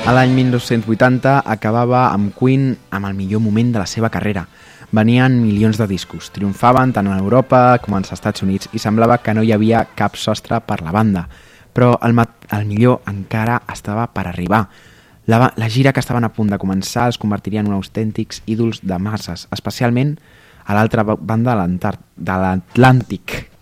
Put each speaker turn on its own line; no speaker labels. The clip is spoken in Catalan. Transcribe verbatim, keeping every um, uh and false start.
A l'any mil nou-cents vuitanta acabava amb Queen amb el millor moment de la seva carrera. Venien milions de discos, triomfaven tant a Europa com als Estats Units i semblava que no hi havia cap sostre per la banda. Però el, el millor encara estava per arribar. La, la gira que estaven a punt de començar els convertiria en uns autèntics ídols de masses, especialment a l'altra banda de l'Atlàntic.